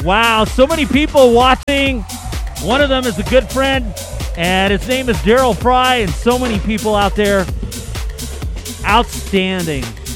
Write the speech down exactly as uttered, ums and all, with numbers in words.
Wow, so many people watching. One of them is a good friend, and his name is Daryl Fry, and so many people out there. Outstanding.